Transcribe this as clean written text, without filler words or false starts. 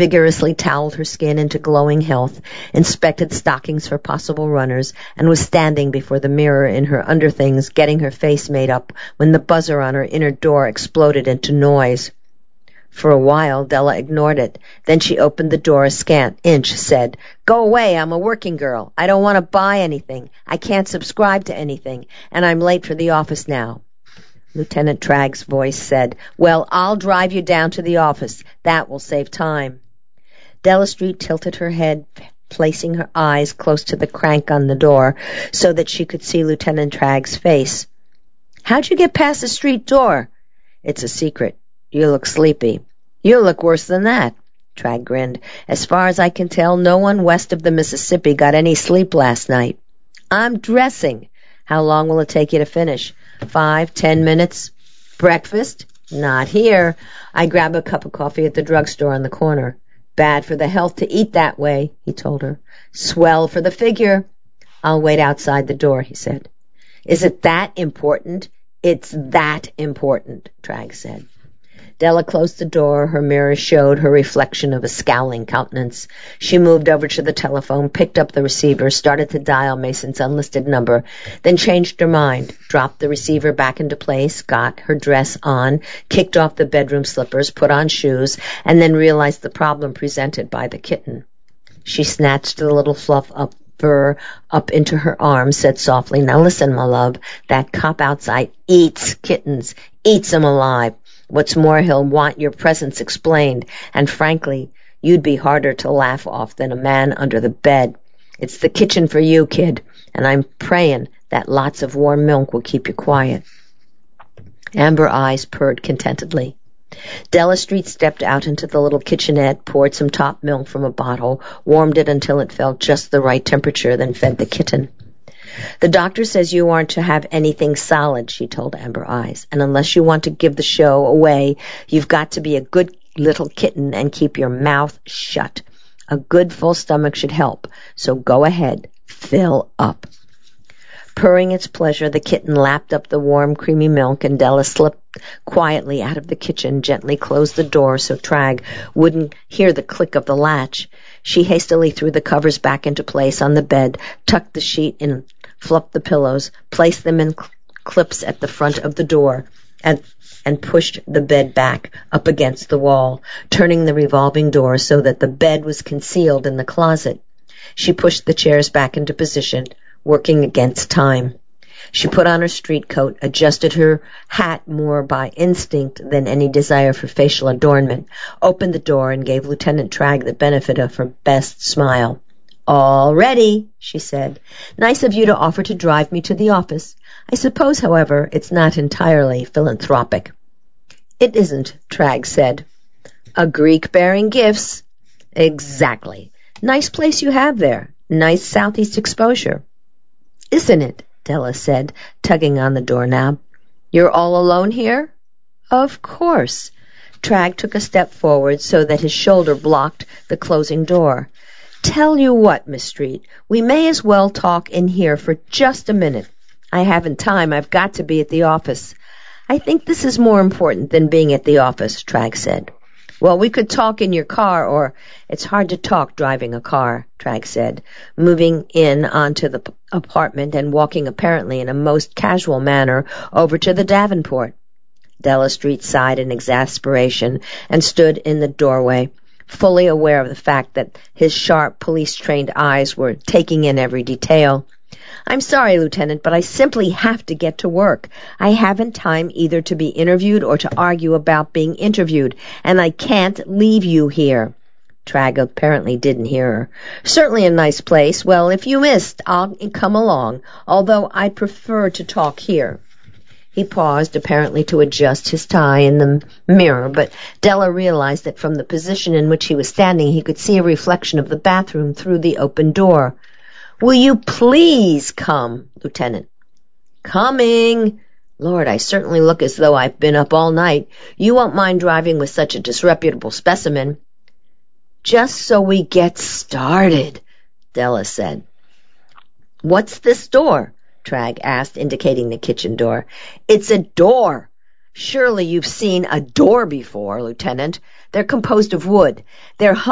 vigorously toweled her skin into glowing health, inspected stockings for possible runners, and was standing before the mirror in her underthings getting her face made up when the buzzer on her inner door exploded into noise. For a while, Della ignored it. Then she opened the door a scant inch, said, "Go away, I'm a working girl. I don't want to buy anything. I can't subscribe to anything, and I'm late for the office now." Lieutenant Tragg's voice said, "Well, I'll drive you down to the office. That will save time." Della Street tilted her head, placing her eyes close to the crank on the door so that she could see Lieutenant Tragg's face. "How'd you get past the street door?" "It's a secret. You look sleepy." "You look worse than that." Tragg grinned. "As far as I can tell, no one west of the Mississippi got any sleep last night." "I'm dressing." "How long will it take you to finish?" 5, 10 minutes. "Breakfast?" "Not here. I grab a cup of coffee at the drugstore on the corner." "Bad for the health to eat that way," he told her. "Swell for the figure." "I'll wait outside the door," he said. "Is it that important?" "It's that important," Tragg said. Della closed the door. Her mirror showed her reflection of a scowling countenance. She moved over to the telephone, picked up the receiver, started to dial Mason's unlisted number, then changed her mind, dropped the receiver back into place, got her dress on, kicked off the bedroom slippers, put on shoes, and then realized the problem presented by the kitten. She snatched the little fluff up fur up into her arms, said softly, "Now listen, my love, that cop outside eats kittens, eats 'em alive. What's more, he'll want your presence explained, and frankly, you'd be harder to laugh off than a man under the bed. It's the kitchen for you, kid, and I'm praying that lots of warm milk will keep you quiet." Amber eyes purred contentedly. Della Street stepped out into the little kitchenette, poured some top milk from a bottle, warmed it until it felt just the right temperature, then fed the kitten. "The doctor says you aren't to have anything solid," she told Amber Eyes, "and unless you want to give the show away, you've got to be a good little kitten and keep your mouth shut. A good full stomach should help, so go ahead, fill up." Purring its pleasure, the kitten lapped up the warm, creamy milk, and Della slipped quietly out of the kitchen, gently closed the door so Tragg wouldn't hear the click of the latch. She hastily threw the covers back into place on the bed, tucked the sheet in, fluffed the pillows, placed them in clips at the front of the door, and pushed the bed back up against the wall, turning the revolving door so that the bed was concealed in the closet. She pushed the chairs back into position, working against time. She put on her street coat, adjusted her hat more by instinct than any desire for facial adornment, opened the door, and gave Lieutenant Tragg the benefit of her best smile. "All ready," she said. "Nice of you to offer to drive me to the office. I suppose, however, it's not entirely philanthropic." "It isn't," Tragg said. "A Greek bearing gifts." "Exactly. Nice place you have there. Nice southeast exposure." "Isn't it?" Della said, tugging on the doorknob. "You're all alone here?" "Of course." Tragg took a step forward so that his shoulder blocked the closing door. "Tell you what, Miss Street, we may as well talk in here for just a minute. I haven't time. I've got to be at the office." "I think this is more important than being at the office," Tragg said. "Well, we could talk in your car, or—" "It's hard to talk driving a car," Tragg said, moving in onto the apartment and walking apparently in a most casual manner over to the Davenport. Della Street sighed in exasperation and stood in the doorway, fully aware of the fact that his sharp, police-trained eyes were taking in every detail. "I'm sorry, Lieutenant, but I simply have to get to work. I haven't time either to be interviewed or to argue about being interviewed, and I can't leave you here." Tragg apparently didn't hear her. "Certainly a nice place. Well, if you missed, I'll come along, although I'd prefer to talk here." He paused, apparently to adjust his tie in the mirror, but Della realized that from the position in which he was standing he could see a reflection of the bathroom through the open door. "Will you please come, Lieutenant?" "Coming." "Lord, I certainly look as though I've been up all night. You won't mind driving with such a disreputable specimen." "Just so we get started," Della said. "What's this door?" Tragg asked, indicating the kitchen door. "It's a door. Surely you've seen a door before, Lieutenant. They're composed of wood. They're